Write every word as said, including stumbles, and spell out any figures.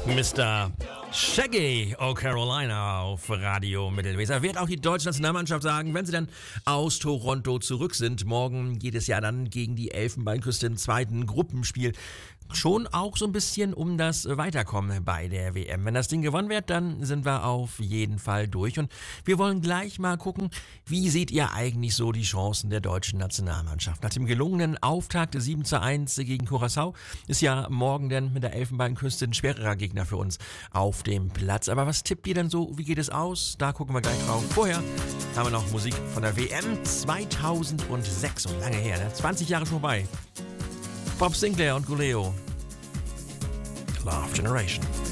Mister Shaggy O'Carolina auf Radio Mittelweser. Wird auch die deutsche Nationalmannschaft sagen, wenn sie dann aus Toronto zurück sind. Morgen geht es ja dann gegen die Elfenbeinküste im zweiten Gruppenspiel. Schon auch so ein bisschen um das Weiterkommen bei der W M. Wenn das Ding gewonnen wird, dann sind wir auf jeden Fall durch. Und wir wollen gleich mal gucken, wie seht ihr eigentlich so die Chancen der deutschen Nationalmannschaft? Nach dem gelungenen Auftakt sieben zu eins gegen Curaçao ist ja morgen dann mit der Elfenbeinküste ein schwererer Gegner für uns auf dem Platz. Aber was tippt ihr denn so? Wie geht es aus? Da gucken wir gleich drauf. Vorher haben wir noch Musik von der W M zweitausendsechs. Und lange her, ne? zwanzig Jahre schon vorbei. Bob Sinclair und Guleo. Love Generation.